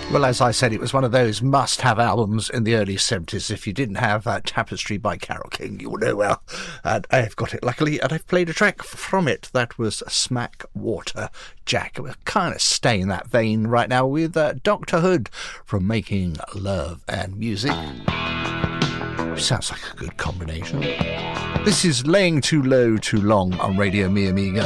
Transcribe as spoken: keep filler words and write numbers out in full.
Well, as I said, it was one of those must-have albums in the early seventies. If you didn't have uh, Tapestry by Carole King, you'll know well. And I've got it, luckily, and I've played a track from it. That was Smack Water Jack. We're kind of staying in that vein right now with uh, Doctor Hood from Making Love and Music. Sounds like a good combination. This is Laying Too Low Too Long on Radio Mi Amiga.